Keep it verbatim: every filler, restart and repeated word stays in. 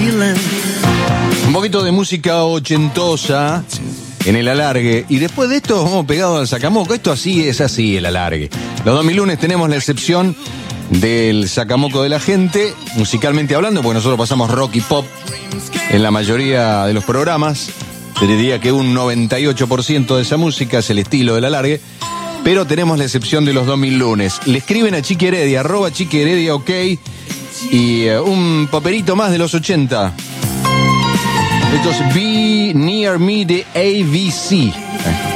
Un poquito de música ochentosa en el alargue. Y después de esto vamos pegados al sacamoco. Esto así es así, el alargue. Los dos mil lunes tenemos la excepción del sacamoco de la gente, musicalmente hablando, porque nosotros pasamos rock y pop en la mayoría de los programas. Te diría que un noventa y ocho por ciento de esa música es el estilo del alargue. Pero tenemos la excepción de los dos mil lunes. Le escriben a Chiqui Heredia, arroba Chiqui Heredia, ok. Y uh, un papelito más de los ochenta. Esto es Be Near Me de A V C.